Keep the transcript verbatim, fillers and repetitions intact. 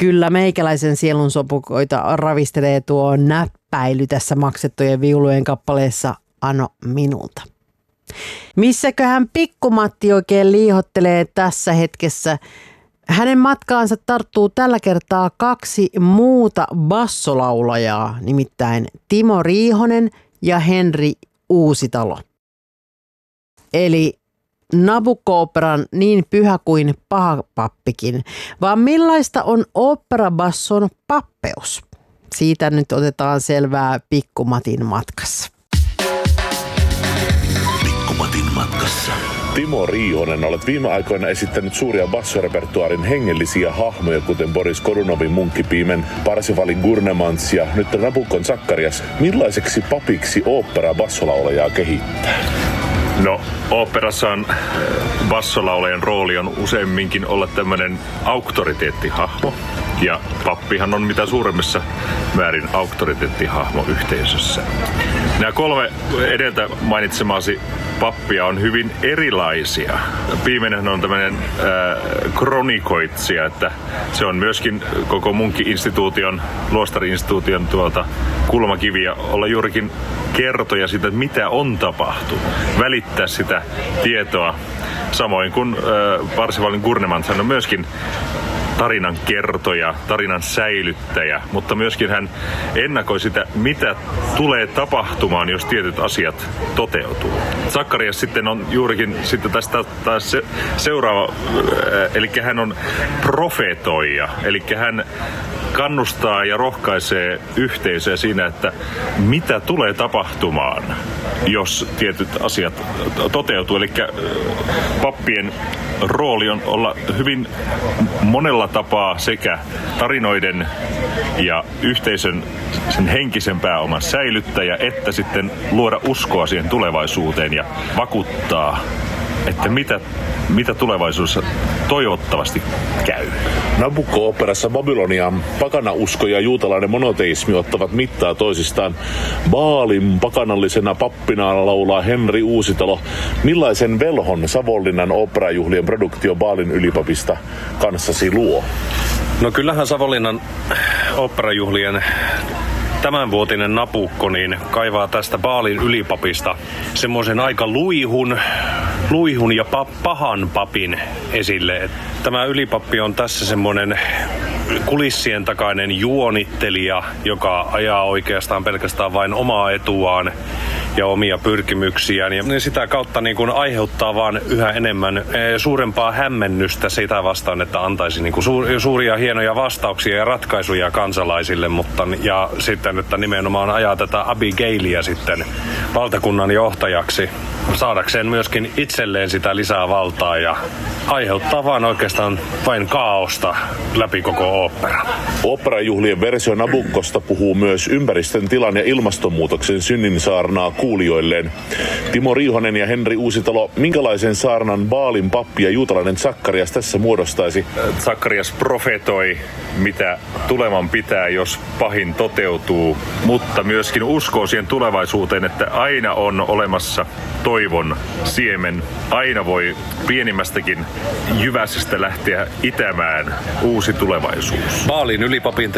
Kyllä meikäläisen sielun sopukoita ravistelee tuo näppäily tässä maksettujen viulujen kappaleessa Ano minulta. Missäköhän Pikku-Matti oikein liihottelee tässä hetkessä? Hänen matkaansa tarttuu tällä kertaa kaksi muuta bassolaulajaa, nimittäin Timo Riihonen ja Henri Uusitalo. Eli Nabucco-operan Niin pyhä kuin paha pappikin, vaan millaista on oopperabasson pappeus? Siitä nyt otetaan selvää Pikku-Matin matkassa. Pikku-Matin matkassa. Timo Riihonen, olet viime aikoina esittänyt suuria bassorepertuaarin hengellisiä hahmoja, kuten Boris Godunovin Munkkipiimen, Parsifalin Gurnemans ja nyt Nabuccon Zakkarias. Millaiseksi papiksi ooppera bassolaulajaa kehittää? No, oopperassa on bassolaulajan rooli on useimminkin olla tämmöinen auktoriteettihahmo. Ja pappihan on mitä suuremmassa määrin auktoriteettihahmo yhteisössä. Nämä kolme edeltä mainitsemasi pappia on hyvin erilaisia. Piimenhän on tämmöinen äh, kronikoitsija, että se on myöskin koko Munkki-instituution, luostari-instituution tuolta kulmakiviä olla juurikin kertoja siitä, että mitä on tapahtunut. Välittää sitä tietoa. Samoin kuin äh, Parsifalin Gurnemans on myöskin tarinan kertoja, tarinan säilyttäjä, mutta myöskin hän ennakoi sitä, mitä tulee tapahtumaan, jos tietyt asiat toteutuu. Zakkarias sitten on juurikin sitten tästä taas se, seuraava, eli hän on profetoija, eli hän kannustaa ja rohkaisee yhteisöä siinä, että mitä tulee tapahtumaan, jos tietyt asiat toteutuu. Eli pappien rooli on olla hyvin monella tapaa sekä tarinoiden ja yhteisön sen henkisen pääoman säilyttäjä, että sitten luoda uskoa siihen tulevaisuuteen ja vakuuttaa, että mitä, mitä tulevaisuudessa toivottavasti käy. Nabucco-operassa Babylonian pakanausko ja juutalainen monoteismi ottavat mittaa toisistaan. Baalin pakanallisena pappina laulaa Henri Uusitalo. Millaisen velhon Savonlinnan oopperajuhlien produktio Baalin ylipapista kanssasi luo? No kyllähän Savonlinnan oopperajuhlien tämänvuotinen Nabucco niin kaivaa tästä Baalin ylipapista semmoisen aika luihun, luihun ja pa- pahan papin esille. Tämä ylipappi on tässä semmoinen kulissien takainen juonittelija, joka ajaa oikeastaan pelkästään vain omaa etuaan ja omia pyrkimyksiään. Ja sitä kautta niin kuin aiheuttaa vaan yhä enemmän suurempaa hämmennystä sitä vastaan, että antaisi niin kuin suuria hienoja vastauksia ja ratkaisuja kansalaisille, mutta ja sitten, että nimenomaan ajaa tätä Abigailia sitten valtakunnan johtajaksi saadakseen myöskin itselleen sitä lisää valtaa ja aiheuttaa vaan oikeastaan vain kaaosta läpi koko ooppera. Oopperajuhlien versio Nabuccosta puhuu myös ympäristön tilan ja ilmastonmuutoksen synninsaarnaa kuulijoilleen. Timo Riihonen ja Henri Uusitalo, minkälaisen saarnan Baalin pappi ja juutalainen Zakkarias tässä muodostaisi? Zakkarias profetoi, mitä tuleman pitää, jos pahin toteutuu, mutta myöskin uskoo siihen tulevaisuuteen, että aina on olemassa toivon siemen. Aina voi pienimmästäkin jyväsestä lähteä itämään uusi tulevaisuus. Baalin ylipapin